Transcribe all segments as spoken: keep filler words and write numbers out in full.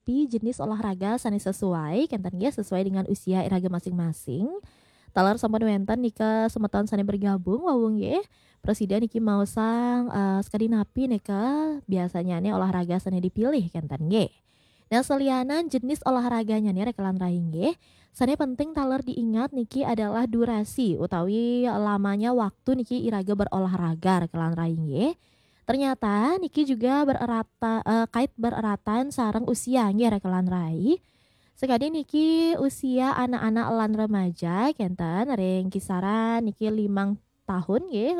tapi jenis olahraga sani sesuai kenten ge sesuai dengan usia iraga masing-masing. Talar sampun wenten nika semeton sani bergabung wawung ge. Presiden niki maosang eh, sekali napi nika biasanya nih olahraga sani dipilih kenten ge. Nah, selianan jenis olahraganya nih rekelan raing ge. Sani penting talar diingat niki adalah durasi utawi lamanya waktu niki iraga berolahraga rekelan raing ge. Ternyata niki juga bererata eee, kait bereratan sareng usia nggih rekelan rai. Sekadi niki usia anak-anak lan remaja kenten ring kisaran niki limang tahun nggih,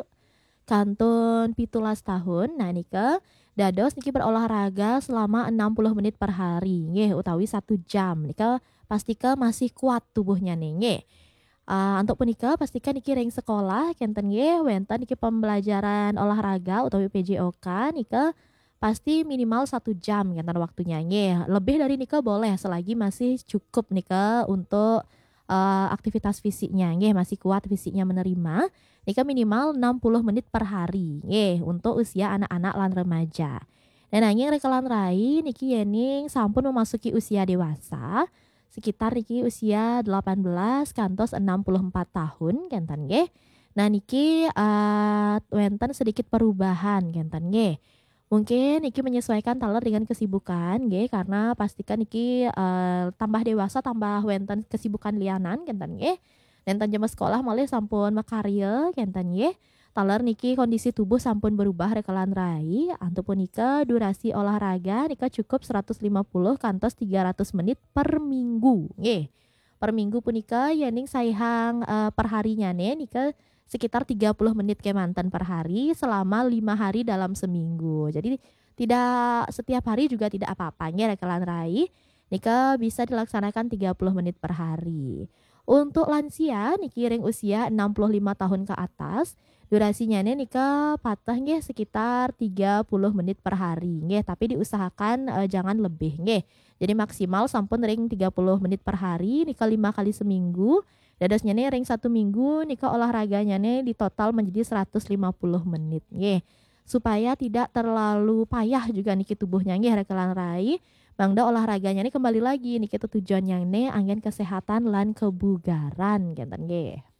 kantun pitulas tahun. Nah nika dados niki berolahraga selama enam puluh menit per hari nggih utawi satu jam. Nika pastike masih kuat tubuhnya nih nggih. Ah, untuk punika pastikan niki ring sekolah kenten nggih wenten niki pembelajaran olahraga utawi P J O K nika pasti minimal satu jam kenten waktunya nggih. Lebih dari nika boleh selagi masih cukup nika untuk, eee, aktivitas fisiknya nggih, masih kuat fisiknya menerima, nika minimal enam puluh menit per hari nggih untuk usia anak-anak lan remaja. Dan nanging rekelan rai niki yening sampun memasuki usia dewasa, sekitar niki usia delapan belas kantos enam puluh empat tahun kenten nggih. Nah niki, eee, wenten sedikit perubahan kenten nggih. Mungkin niki menyesuaikan taler dengan kesibukan nggih, karena pastikan niki, eee, tambah dewasa tambah wenten kesibukan lianan kenten nggih. Nenten jaman sekolah malih sampun makarya kenten nggih. Taler niki kondisi tubuh sampun berubah rekelan rai, antu punika durasi olahraga nika cukup seratus lima puluh kantos tiga ratus menit per minggu nggih. Per minggu punika yening saihang, eee, per harinya nih nika sekitar tiga puluh menit kemanten per hari selama lima hari dalam seminggu. Jadi tidak setiap hari juga tidak apa-apanya rekelan rai, nika bisa dilaksanakan tiga puluh menit per hari. Untuk lansia niki ring usia enam puluh lima tahun ke atas, durasinya nih nika patah nggih sekitar tiga puluh menit per hari nggih, tapi diusahakan, eee, jangan lebih nggih. Jadi maksimal sampun ring tiga puluh menit per hari nika lima kali seminggu. Dadosnya nih ring satu minggu nika olahraganya nih ditotal menjadi seratus lima puluh menit nggih. Supaya tidak terlalu payah juga niki tubuhnya nggih rekelan rai, mangda olahraganya nih kembali lagi niki tujuannya nih angin kesehatan lan kebugaran kenten nggih.